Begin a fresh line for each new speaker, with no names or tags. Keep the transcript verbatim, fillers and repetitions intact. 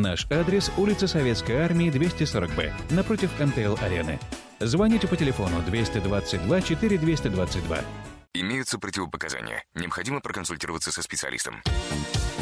Наш адрес – улица Советской Армии, двести сорок бэ, напротив эм тэ эл-арены. Звоните по телефону двести двадцать два четыре двести двадцать два.
Имеются противопоказания. Необходимо проконсультироваться со специалистом.